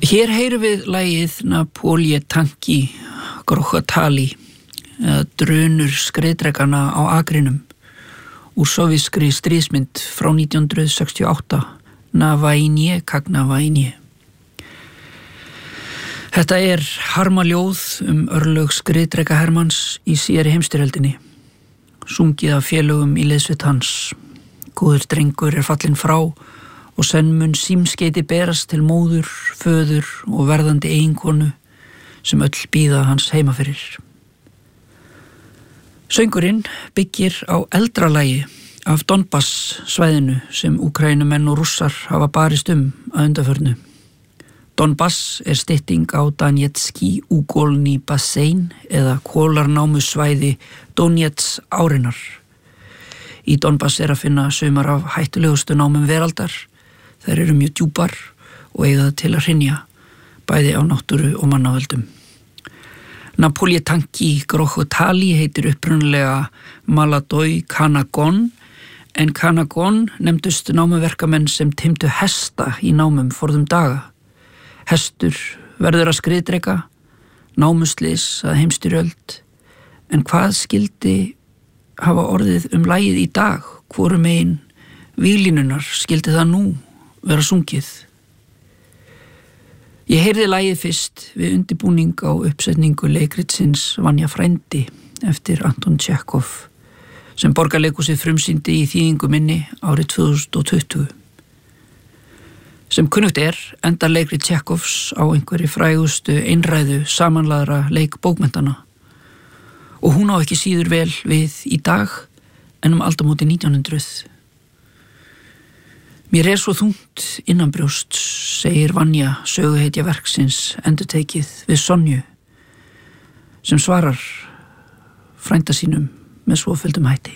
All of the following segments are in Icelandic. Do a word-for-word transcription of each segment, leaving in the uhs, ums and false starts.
Hér heyrum við lagið Napolje Tanki Grochotali eða drunur skriðdrekana á akrinum úr sovískri stríðsmynd frá nítján hundruð sextíu og átta, Na vojnie как на vojnie. Þetta er harmaljóð um örlög skriðdreka Hermanns í síðari heimsstyrjöldinni, sungið af félögum í liðsveit hans. Góður drengur er fallinn frá og senn mun símskeiti berast til móður, föður og verðandi eiginkonu sem öll bíða hans heima fyrir. Söngurinn byggir á eldra lagi af Donbass svæðinu sem Úkraínumenn og Rússar hafa barist um að undanförnu. Donbass er stytting á Donetski Ugolny Bassein eða kólarnámusvæði Donets árinnar. Í Donbass er að finna sumar af hættulegustu námum veraldar. Þær eru mjög djúpar og eiga það til að hrynja, bæði á náttúru og mannavöldum. Napolje Tanki Grochotali heitir upprunalega Maladoi Kanagon, en Kanagon nefndust námuverkamenn sem timtu hesta í námum forðum daga. Hestur verður að skriðdreka, námuslys að heimstyrjöld, en hvað skildi hafa orðið um lagið í dag, hvoru megin víglínunar skildi það nú vera sungið. Ég heyrði lagið fyrst við undirbúning á uppsetningu leikritsins Vanja frændi eftir Anton Tjekov sem Borgarleikhúsið frumsýndi í þýðingu minni árið tvö þúsund og tuttugu. Sem kunnugt er endar leikrit Tjekovs á einhverju frægustu einræðu samanlaðra leikbókmenntana og hún á ekki síður vel við í dag en um aldamóti nítján hundruð. Mér er svo þungt innanbrjóst, segir Vanja söguhetja verksins endurtekið við Sonju, sem svarar frænda sínum með svoföldum hætti.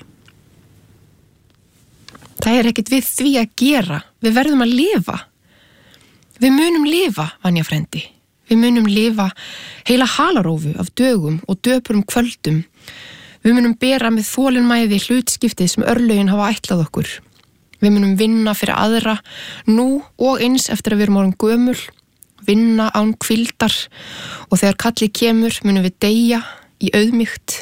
Það er ekkert við því að gera, við verðum að lifa. Við munum lifa, Vanja frændi. Við munum lifa heila halarófu af dögum og döpurum kvöldum. Við munum bera með þolinmæði hlutskiptið sem örlögin hafa ætlað okkur. Við munum vinna fyrir aðra nú og eins eftir að við erum orðin gömul, vinna án hvíldar og þegar kallið kemur munum við deyja í auðmýkt.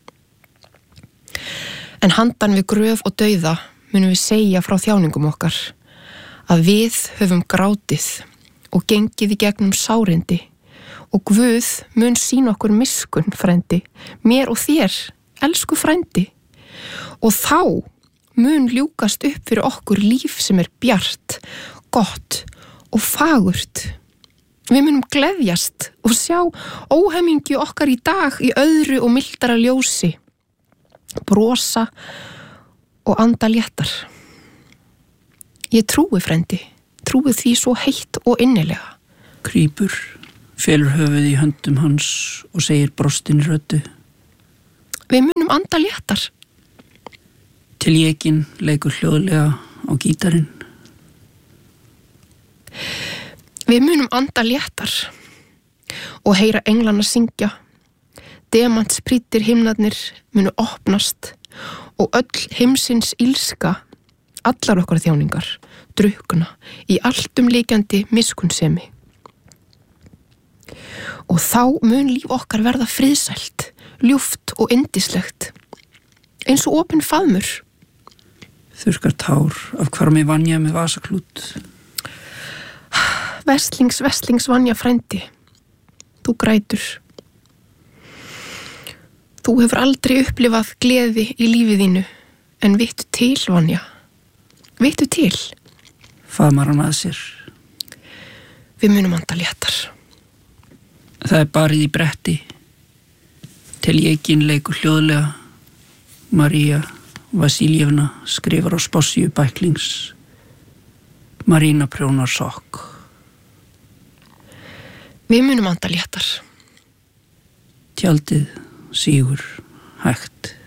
En handan við gröf og dauða munum við segja frá þjáningum okkar að við höfum grátið og gengið í gegnum sárindi og Guð mun sýna okkur miskunn, frændi, mér og þér, elsku frændi. Og þá mun ljúkast upp fyrir okkur líf sem er bjart, gott og fagurt. Við munum gleðjast og sjá óhemingju okkar í dag í öðru og mildara ljósi, brosa og anda léttar. Ég trúi, frændi, trúi því svo heitt og innilega. Krýpur, felur höfuð í höndum hans og segir brostin röddu. Við munum anda léttar. Til jekin leikur hljóðlega á gítarinn. Við munum anda léttar og heyra englana syngja. Demantsprýttir himnarnir munu opnast og öll heimsins ílska, allar okkar þjáningar, drukkna í alltumlíkjandi miskunnsemi. Og þá mun líf okkar verða friðsælt, ljúft og yndislegt, eins og opinn faðmur. Þurrkar tár af hvarmi Vanja með vasaklút. Veslings, veslings Vanja frændi, þú grætur. Þú hefur aldrei upplifað gleði í lífið þínu, en vittu til, Vanja. Vittu til. Faðmar hann að sér. Við munum anda léttar. Það er barið í bretti. Til jekin leikur hljóðlega. María Vasiljevna skrifar á spássíu bæklings. Marína prjónar sokk. Við munum anda léttar. Tjaldið sígur hægt.